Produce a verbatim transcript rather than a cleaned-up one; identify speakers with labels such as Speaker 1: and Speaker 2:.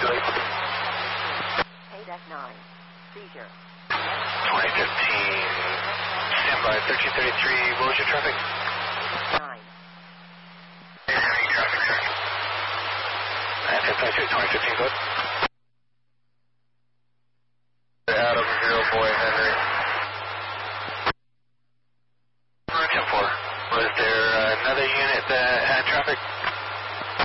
Speaker 1: eight nine, seizure.
Speaker 2: twenty fifteen, standby, thirteen thirty-three, what was your traffic?
Speaker 1: nine.
Speaker 2: And ten twenty-two, twenty fifteen, good.
Speaker 3: Adam, zero boy, Henry.